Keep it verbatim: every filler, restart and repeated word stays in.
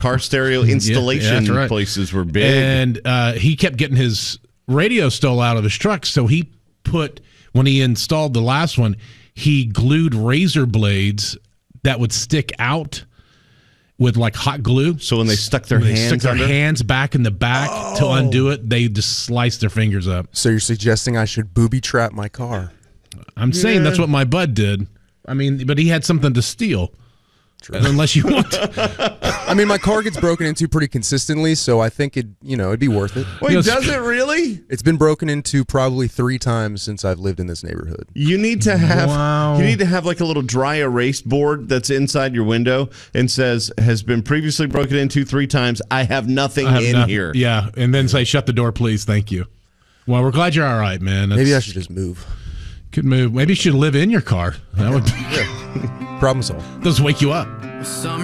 car stereo installation yeah, right. places were big. And uh, he kept getting his radio stole out of his truck, so he put, when he installed the last one, he glued razor blades that would stick out with like hot glue. So when they stuck their when they hands stuck their under? hands back in the back Oh. to undo it, they just sliced their fingers up. So you're suggesting I should booby trap my car? I'm saying Yeah. that's what my bud did. I mean, but he had something to steal. True. Unless you want to. I mean, my car gets broken into pretty consistently, so I think it, you know, it'd be worth it. Wait, You know, does it really? It's been broken into probably three times since I've lived in this neighborhood. You need to have Wow. you need to have like a little dry erase board that's inside your window and says has been previously broken into three times. I have nothing I have in nothing- here. Yeah, and then say, shut the door, please. Thank you. Well, we're glad you're all right, man. That's, Maybe I should just move. Could move. Maybe you should live in your car. That would Problem solved. just wake you up.